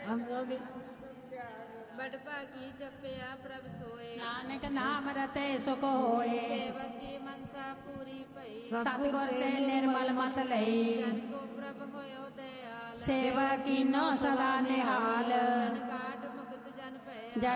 ਬੜ ਭਾਗੀ ਜਪਿਆ ਪ੍ਰਭ ਸੋਏ, ਨਾਨਕ ਨਾਮ ਰਤੇ ਸੁਖ ਹੋਏ। ਸੇਵਕ ਕੀ ਮਨਸਾ ਪੂਰੀ ਭਈ, ਸਤਿਗੁਰ ਤੇ ਨਿਰਮਲ ਮਤ ਲਈ। ਜਨ ਕੋ ਪ੍ਰਭ ਹੋਇਓ ਦਇਆਲ, ਸੇਵਾ ਕੀਨੋ ਸਦਾ ਨਿਹਾਲ। ਤਨ ਕਾ